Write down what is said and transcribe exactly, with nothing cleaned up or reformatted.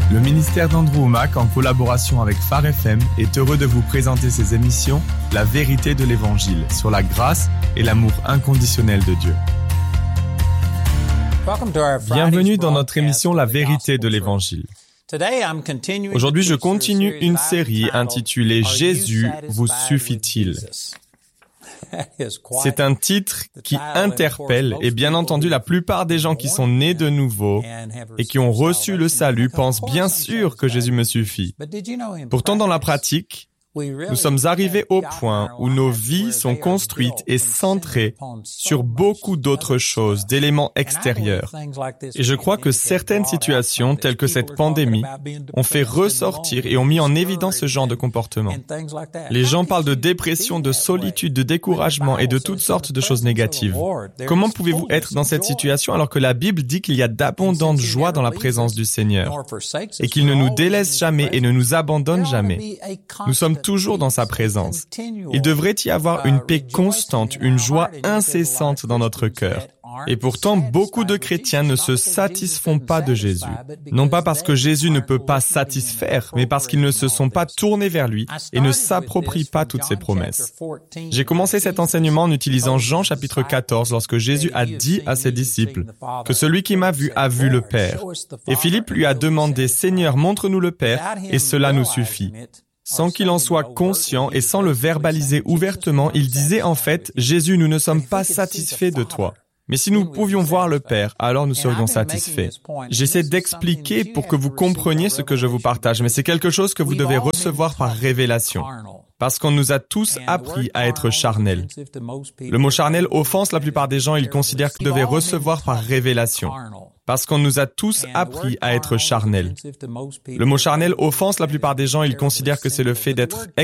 Le ministère d'Andrew Wommack, en collaboration avec Phare F M, est heureux de vous présenter ses émissions « La vérité de l'Évangile » sur la grâce et l'amour inconditionnel de Dieu. Bienvenue dans notre émission « La vérité de l'Évangile ». Aujourd'hui, je continue une série intitulée « Jésus vous suffit-il ». C'est un titre qui interpelle et bien entendu la plupart des gens qui sont nés de nouveau et qui ont reçu le salut pensent bien sûr que Jésus me suffit. Pourtant dans la pratique, nous sommes arrivés au point où nos vies sont construites et centrées sur beaucoup d'autres choses, d'éléments extérieurs. Et je crois que certaines situations, telles que cette pandémie, ont fait ressortir et ont mis en évidence ce genre de comportement. Les gens parlent de dépression, de solitude, de découragement et de toutes sortes de choses négatives. Comment pouvez-vous être dans cette situation alors que la Bible dit qu'il y a d'abondantes joies dans la présence du Seigneur et qu'il ne nous délaisse jamais et ne nous abandonne jamais? Nous sommes toujours dans sa présence. Il devrait y avoir une paix constante, une joie incessante dans notre cœur. Et pourtant, beaucoup de chrétiens ne se satisfont pas de Jésus. Non pas parce que Jésus ne peut pas satisfaire, mais parce qu'ils ne se sont pas tournés vers lui et ne s'approprient pas toutes ses promesses. J'ai commencé cet enseignement en utilisant Jean chapitre quatorze lorsque Jésus a dit à ses disciples que celui qui m'a vu a vu le Père. Et Philippe lui a demandé « Seigneur, montre-nous le Père et cela nous suffit ». Sans qu'il en soit conscient et sans le verbaliser ouvertement, il disait en fait « Jésus, nous ne sommes pas satisfaits de toi. Mais si nous pouvions voir le Père, alors nous serions satisfaits. » J'essaie d'expliquer pour que vous compreniez ce que je vous partage, mais c'est quelque chose que vous devez recevoir par révélation. Parce qu'on nous a tous appris à être charnels. Le mot charnel offense la plupart des gens, ils considèrent que vous devez recevoir par révélation. Parce qu'on nous a tous appris à être charnels. Le mot charnel offense la plupart des gens, ils considèrent que c'est le fait d'être